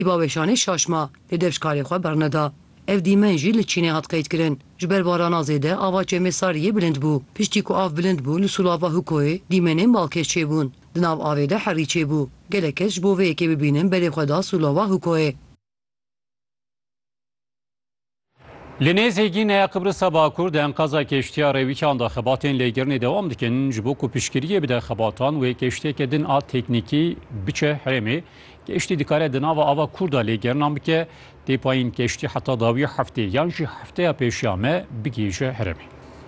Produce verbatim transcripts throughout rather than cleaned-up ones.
îba weşanê şaşma lê devşkarê xwe berneda. Ev dîmen jî li Çînê hat qeydkirin. Ji ber barana zêde ava Çemesariyê bilind bû. Piştî ku av bilind bû li Sulava Hukoyê dîmenên balkêş çêbûn. Di nav avê de herî çêbû. Gelek kes ji bo vê yekê bibînin berê xwe da Sulava Hukoyê. Li nêzîgîneya Qibrisa Bakur di enqaza keştiya rêwîkan da xebatên lêgirinê dewam dikin ji bo ku piştgiriyê bide xebatan wê keştiyeke din a teknîkî biçe herêmê keştî dikare di nava ava Kur da lêgirinan bike tê payîn keştî heta dawiya heftê yan jî hefteya pêşiya me bigîje herêmê.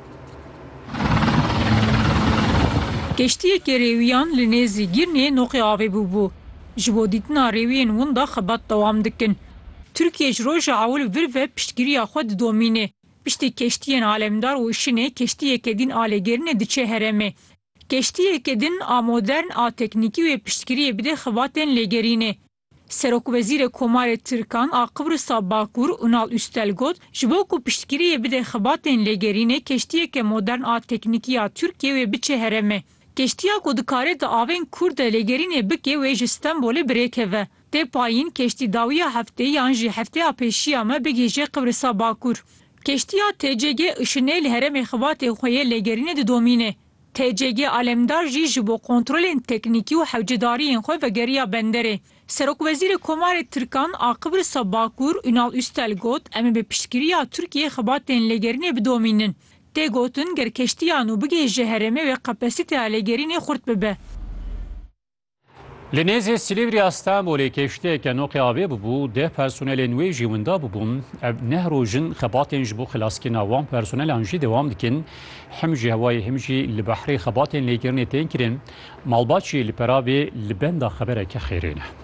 Keştiyeke rêwiyan li nêzî Girnê noqê avê bûbû. Ji bo dîtina rêwiyên wan da xebat dewam dikin. Türkiye ji roja awil vir ve piştgiriya xwe didomîne. Piştî keştiyên alemdar û işinê keştiyeke din a lêgirinê diçe herêmê. Keştiyeke din a modern a teknîkî wê piştgiriyê bide xebatên lêgerînê. Serokwezîrê Komarê Tirkan a Qibrisa Bakur Ünal Üstel got ji bo ku piştgiriyê bide xebatên lêgerînê keştiyeke modern a teknîkiya Tirkiye wê biçe herêmê. Keştiya ku dikare di avên Kur de lêgerînê bike wê ji Stenbolê birêkeve. Tê payîn keştî dawiya heftê yan jî hefteya pêşiya me bigêje Qibrisa Bakur. Keştiya T C G işinê li herêmê xebatê xwe yê lêgerînê didomîne. T C G alemdar jî ji bo kontrolên teknîkî û hewcedariyên xwe vegeriya benderê. Serokwezîrê Komarê Tirkan a Qibrisa Bakur Ünal Üstel got em ê bi piştgiriya Tirkiye xebatên lêgerînê bidomînin. Tê gotin ger keştiyan û bigêje herêmê wê kapasiteya lêgerînê xurt bibe. Li nêzê Silivriya Stenbolê keştiyeke noqê avê bûbû, deh personelên wê jî winda bibûn. Ev neh rojin xebatên ji bo xilaskirina wan personelan jî dewam dikin. Hem ji hewayê hem jî li behrê xebatên lêgirinê tên kirin. Malbat jî li peravê li benda xebereke xêrê ne.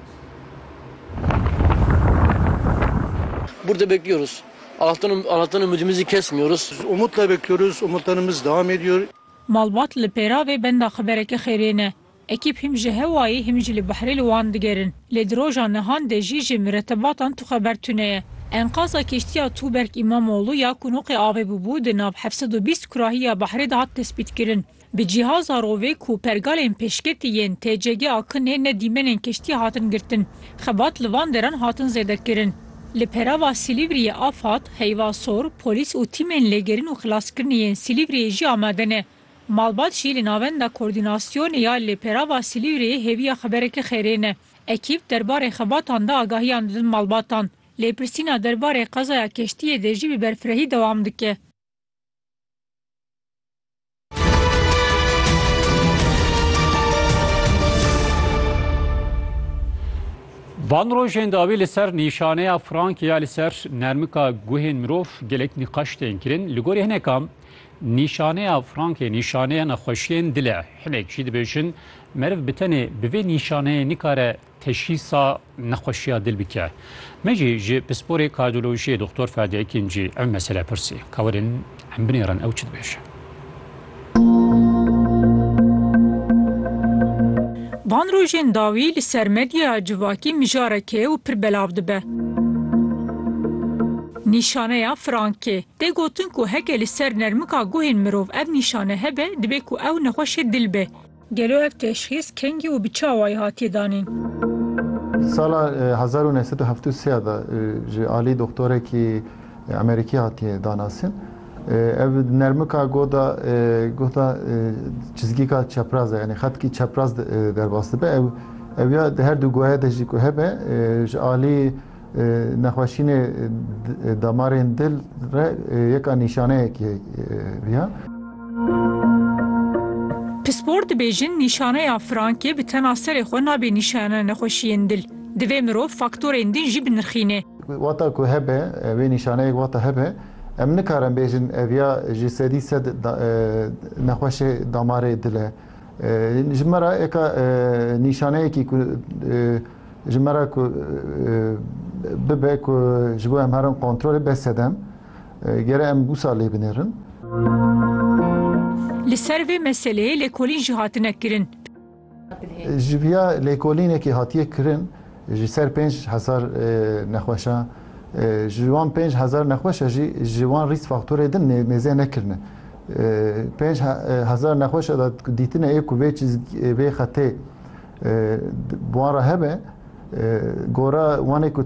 Burada bekliyoruz. Allah'tan, Allah'tan ümidimizi kesmiyoruz. Umutla bekliyoruz. Umutlarımız devam ediyor. Malbat li peravê benda xebereke xêrê ne. Ekîp him ji hewayê him jî li behrê li wan digerin. Lê di roja nihan de jî ji miretebatan tu xeber tune ye. Enqaza keştiya Tuğberk İmamoğlu ya ku noqê avê bûbû di nav heft û bîst kurahiya behrê de hat tespîtkirin. Bi cîhaza rovê ku pergalên pêşketî yên T C G Akınê ne dîmenên keştî hatin girtin. Xebat li van deran hatin zêdekirin. Li perava Silivriye Afat, Heyvasor, polîs û tîmên lêgerin û xilaskirinê yên Silivriye jî amade ne. Malbat jî li navenda koordinasyonê ya li perava Silivriye hêviya xebereke xêrê ne. Ekîp derbarê xebatan da agahiyan didin malbatan. Lêpirsîna derbarê qezaya keştiyê de jî bi berfirehî dewam dike. Van rojên dawî li ser nîşaneya Frankiya li ser nermika guhên mirov gelek nîqaş tên kirin. Li gorî hinekan nîşaneya Frankê nîşaneya nexweşiyên dil e. Hinek jî dibêjin meriv bi tenê bi vê nîşaneyê nikare teşhîsa nexweşiya dil bike. Me jî ji pisporê kardiyolojiyê Doktor Ferdi Ekincî ev mesele pirsî. Kawerin em binêrin ew çi dibêje. Van rojên dawî li ser medyaya civakî mijareke û pir belav dibe. Nîşaneya Frankê tê gotin ku heke li ser nermika guhên mirov ev nîşane hebe dibe ku ew nexweşê dil be. Gelo ev teşxîs kengî û bi çawayê hatiye danîn. Sala hezar û neh sed û heft û sê da ji alî doktorekî Amerîkî hatiye danasin. Ev nermika goda goda çizgîka çepraz yani xetkî çepraz derbas dibe. Ev ev ya her du goya de jî ku hebe ji alî nexweşînê damarên dil re yeka nîşaneyekê viya. Pispor dibêjin nîşaneya Frankê bi tena serê xwe nabe nîşaneya nexweşiyên dil. Divê mirov faktorên din jî binirxîne. Wata ku hebe vê nîşaneyek wata hebe em nikarin bêjin ev ya ji sedî sed nexweşê damarê dil e. Ji me re eka nîşaneyekî ku ji me re ku bibe ku ji bo em herin kontrolê besedem gere em wisa lê binêrin. Li ser vê meseleyê lêkolîn jî hatine kirin. Ji viya lêkolînekî hatiye kirin ji ser pênc hezar nexweşa ji wan pênc hezar nexweşa jî ji wan rîsk faktorê din nêzê nekirine. Pênc hezar nexweşa da dîtine ê ku vê vê xetê bi wan re hebe gora wanê ku